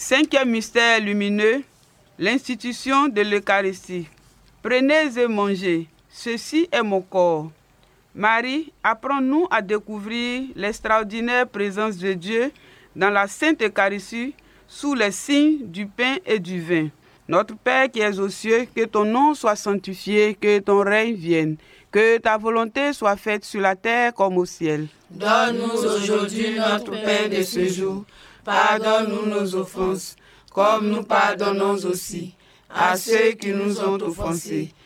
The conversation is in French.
Cinquième mystère lumineux, l'institution de l'Eucharistie. Prenez et mangez, ceci est mon corps. Marie, apprends-nous à découvrir l'extraordinaire présence de Dieu dans la Sainte Eucharistie sous les signes du pain et du vin. Notre Père qui es aux cieux, que ton nom soit sanctifié, que ton règne vienne, que ta volonté soit faite sur la terre comme au ciel. Donne-nous aujourd'hui notre pain de ce jour. Pardonne-nous nos offenses, comme nous pardonnons aussi à ceux qui nous ont offensés.